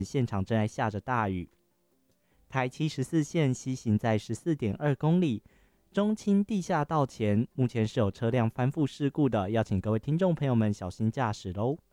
现场正在下着大雨。台714线西行在 14.2 公里，中清地下道前目前是有车辆翻覆事故的，要请各位听众朋友们小心驾驶咯。